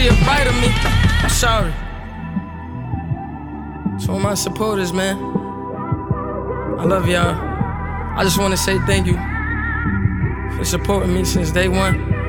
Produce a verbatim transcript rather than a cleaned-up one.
see a brighter me. I'm sorry. To all my supporters, man, I love y'all. I just wanna say thank you for supporting me since day one.